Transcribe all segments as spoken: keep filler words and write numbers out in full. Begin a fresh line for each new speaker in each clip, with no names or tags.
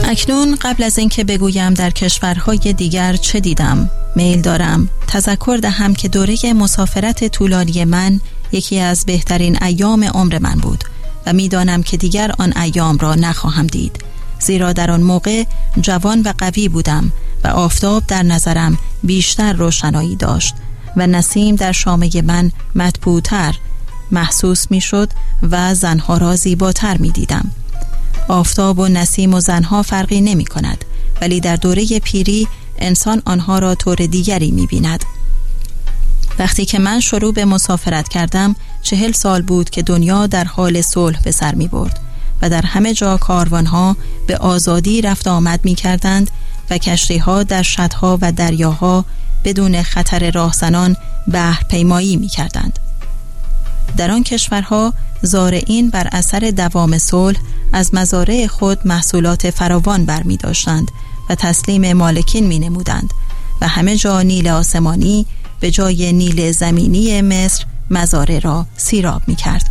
اکنون قبل از اینکه بگویم در کشورهای دیگر چه دیدم، میل دارم تذکر دهم که دوره مسافرت طولانی من یکی از بهترین ایام عمر من بود و میدانم که دیگر آن ایام را نخواهم دید، زیرا در آن موقع جوان و قوی بودم و آفتاب در نظرم بیشتر روشنایی داشت و نسیم در شامه من مطبوع‌تر محسوس میشد و زنها را زیباتر می دیدم. آفتاب و نسیم و زنها فرقی نمی کند، ولی در دوره پیری انسان آنها را طور دیگری می بیند. وقتی که من شروع به مسافرت کردم چهل سال بود که دنیا در حال صلح به سر می برد و در همه جا کاروانها به آزادی رفت آمد می کردند و کشتیها در شطها و دریاها بدون خطر راهزنان بحر پیمایی می کردند. در آن کشورها زارعین بر اثر دوام صلح از مزارع خود محصولات فراوان برمی داشتند و تسلیم مالکین می نمودند و همه جا نیل آسمانی به جای نیل زمینی مصر مزارع را سیراب می کرد.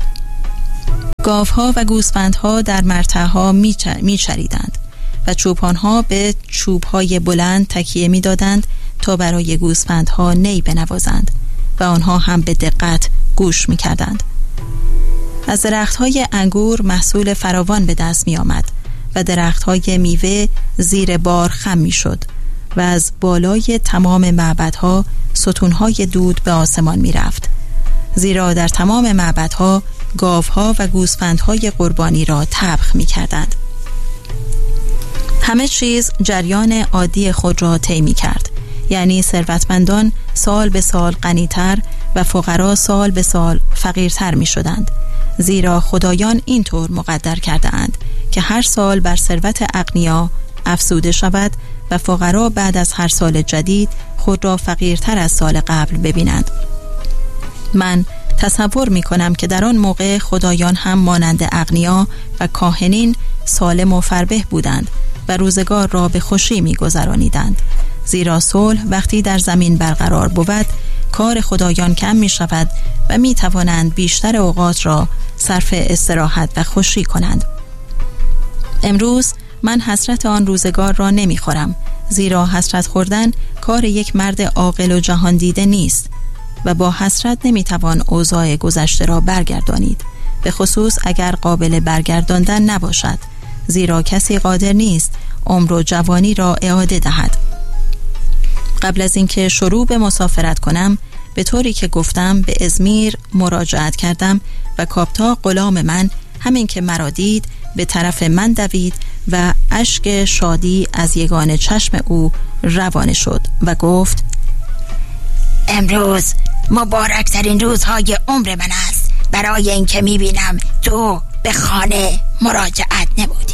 گاوها و گوسفندها در مرتعها می چریدند و چوپانها به چوبهای بلند تکیه می دادند تا برای گوسفندها نی بنوازند و آنها هم به دقت گوش می کردند. از درختهای انگور محصول فراوان به دست می آمد و درختهای میوه زیر بار خم می شد و از بالای تمام معبدها ستونهای دود به آسمان می رفت، زیرا در تمام معبدها گاوها و گوسفندهای قربانی را طبخ می کردند. همه چیز جریان عادی خود را طی می کرد، یعنی ثروتمندان سال به سال غنی‌تر و فقرا سال به سال فقیرتر می شدند، زیرا خدایان اینطور مقدر کرده اند که هر سال بر ثروت اغنیا افزوده شود و فقرا بعد از هر سال جدید خود را فقیرتر از سال قبل ببینند. من تصور می کنم که در آن موقع خدایان هم مانند اغنیا و کاهنین سالم و فربه بودند و روزگار را به خوشی می گذرانیدند، زیرا صلح وقتی در زمین برقرار بود کار خدایان کم می شود و می توانند بیشتر اوقات را صرف استراحت و خوشی کنند. امروز من حسرت آن روزگار را نمی خورم، زیرا حسرت خوردن کار یک مرد عاقل و جهان دیده نیست و با حسرت نمی توان اوضاع گذشته را برگردانید، به خصوص اگر قابل برگرداندن نباشد، زیرا کسی قادر نیست عمر و جوانی را اعاده دهد. قبل از اینکه شروع به مسافرت کنم به طوری که گفتم به ازمیر مراجعت کردم و کاپتا غلام من همین که مرا دید به طرف من دوید و اشک شادی از یگان چشم او روانه شد و گفت:
امروز مبارکترین روزهای عمر من است، برای اینکه میبینم تو به خانه مراجعت نمودی.